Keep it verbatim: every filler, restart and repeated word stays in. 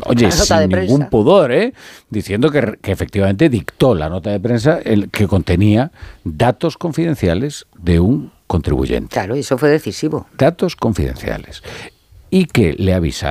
oye, sin ningún pudor, ¿eh? Diciendo que, que efectivamente dictó la nota de prensa el que contenía datos confidenciales de un contribuyente. Claro, eso fue decisivo. Datos confidenciales. Y que le avisa